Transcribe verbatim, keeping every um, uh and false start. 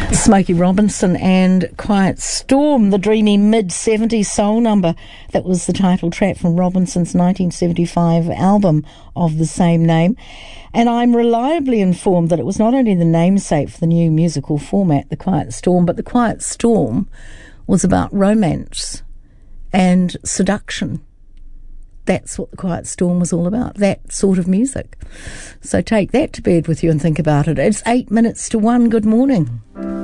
Smokey Robinson and Quiet Storm, the dreamy mid-seventies soul number. That was the title track from Robinson's nineteen seventy-five album of the same name. And I'm reliably informed that it was not only the namesake for the new musical format, The Quiet Storm, but The Quiet Storm was about romance and seduction. That's what The Quiet Storm was all about, that sort of music. So take that to bed with you and think about it. It's eight minutes to one. Good morning.